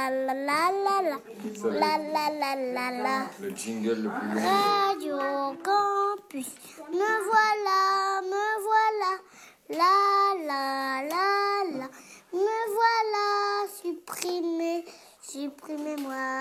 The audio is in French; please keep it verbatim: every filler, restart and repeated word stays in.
la la la la la. Ça va La être la la la la. le jingle le plus long. Radio Campus, me voilà, me voilà. La la la la. Me voilà, supprimé, supprimez-moi.